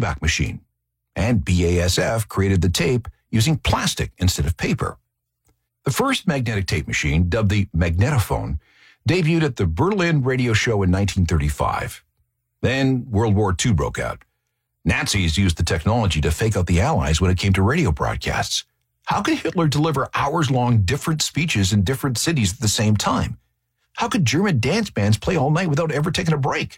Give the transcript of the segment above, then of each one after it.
playback machine. And BASF created the tape using plastic instead of paper. The first magnetic tape machine, dubbed the magnetophone, debuted at the Berlin Radio Show in 1935. Then World War II broke out. Nazis used the technology to fake out the Allies when it came to radio broadcasts. How could Hitler deliver hours-long different speeches in different cities at the same time? How could German dance bands play all night without ever taking a break?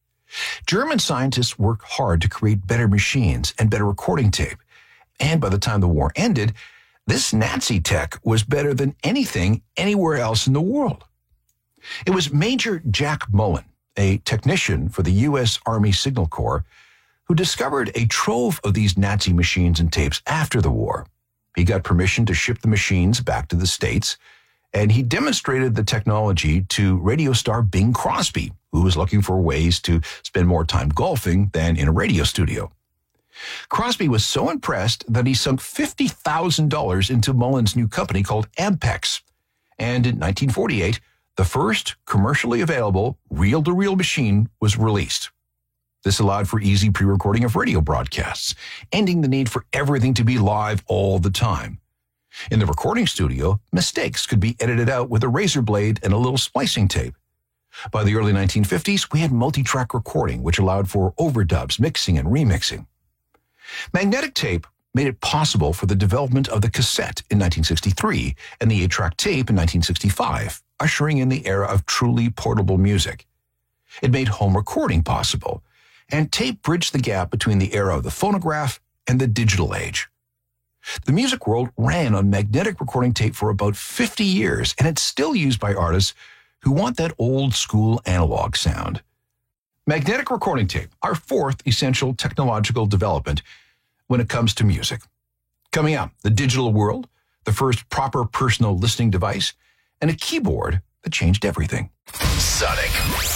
German scientists worked hard to create better machines and better recording tape. And by the time the war ended, this Nazi tech was better than anything anywhere else in the world. It was Major Jack Mullen, a technician for the U.S. Army Signal Corps, who discovered a trove of these Nazi machines and tapes after the war. He got permission to ship the machines back to the States, and he demonstrated the technology to radio star Bing Crosby, who was looking for ways to spend more time golfing than in a radio studio. Crosby was so impressed that he sunk $50,000 into Mullen's new company called Ampex. And in 1948, the first commercially available reel-to-reel machine was released. This allowed for easy pre-recording of radio broadcasts, ending the need for everything to be live all the time. In the recording studio, mistakes could be edited out with a razor blade and a little splicing tape. By the early 1950s, we had multi-track recording, which allowed for overdubs, mixing, and remixing. Magnetic tape made it possible for the development of the cassette in 1963 and the 8-track tape in 1965, ushering in the era of truly portable music. It made home recording possible, and tape bridged the gap between the era of the phonograph and the digital age. The music world ran on magnetic recording tape for about 50 years, and it's still used by artists who want that old-school analog sound. Magnetic recording tape, our fourth essential technological development when it comes to music. Coming up, the digital world, the first proper personal listening device, and a keyboard that changed everything. Sonic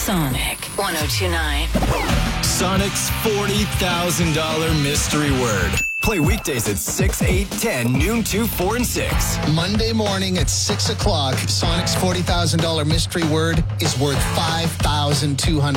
1029. Sonic's $40,000 mystery word. Play weekdays at 6, 8, 10, noon, 2, 4, and 6. Monday morning at 6 o'clock, Sonic's $40,000 mystery word is worth $5,200.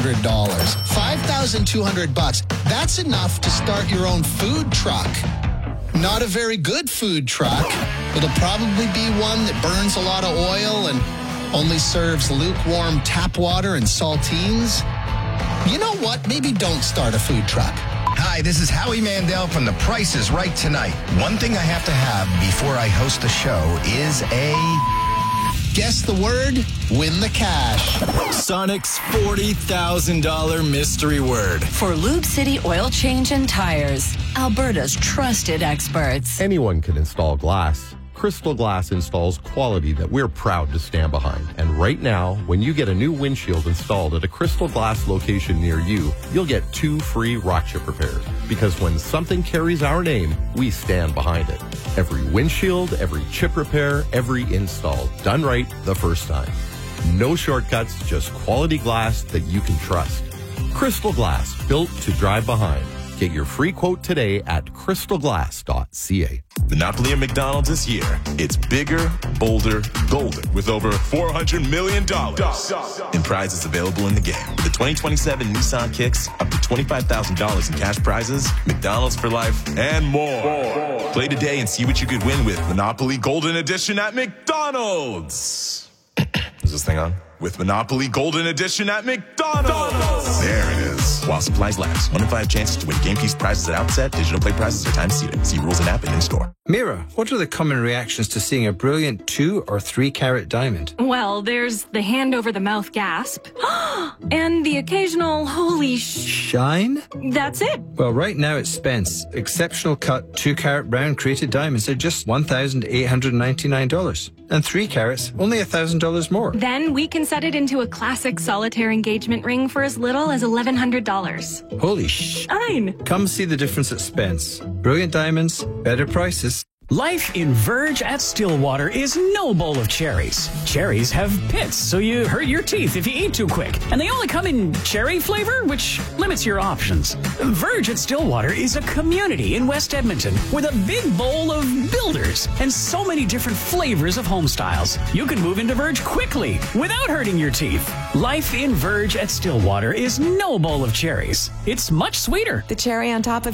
$5,200. That's enough to start your own food truck. Not a very good food truck. It'll probably be one that burns a lot of oil and only serves lukewarm tap water and saltines. You know what? Maybe don't start a food truck. Hi, this is Howie Mandel from The Price is Right Tonight. One thing I have to have before I host the show is a... Guess the word, win the cash. Sonic's $40,000 mystery word. For Lube City Oil Change and Tires, Alberta's trusted experts. Anyone can install glass. Crystal Glass installs quality that we're proud to stand behind. And right now, when you get a new windshield installed at a Crystal Glass location near you, you'll get 2 free rock chip repairs. Because when something carries our name, we stand behind it. Every windshield, every chip repair, every install, done right the first time. No shortcuts, just quality glass that you can trust. Crystal Glass, built to drive behind. Get your free quote today at crystalglass.ca. Monopoly at McDonald's this year. It's bigger, bolder, golden with over $400 million in prizes available in the game. The 2027 Nissan Kicks, up to $25,000 in cash prizes, McDonald's for life, and more. Play today and see what you could win with Monopoly Golden Edition at McDonald's. Is this thing on? With Monopoly Golden Edition at McDonald's. There it is. While supplies last. 1 in 5 chances to win game piece prizes at outset. Digital play prizes are time seated. See rules and app and in-store. Mira, what are the common reactions to seeing a brilliant 2 or 3 carat diamond? Well, there's the hand-over-the-mouth gasp. And the occasional holy shine? That's it. Well, right now at Spence, exceptional cut 2 carat round crated diamonds are just $1,899. And 3 carats, only $1,000 more. Then we can set it into a classic solitaire engagement ring for as little as $1,100. Holy shine! Come see the difference at Spence. Brilliant diamonds, better prices. Life in Verge at Stillwater is no bowl of cherries. Cherries have pits, so you hurt your teeth if you eat too quick. And they only come in cherry flavor, which limits your options. Verge at Stillwater is a community in West Edmonton with a big bowl of builders and so many different flavors of home styles. You can move into Verge quickly without hurting your teeth. Life in Verge at Stillwater is no bowl of cherries. It's much sweeter. The cherry on top of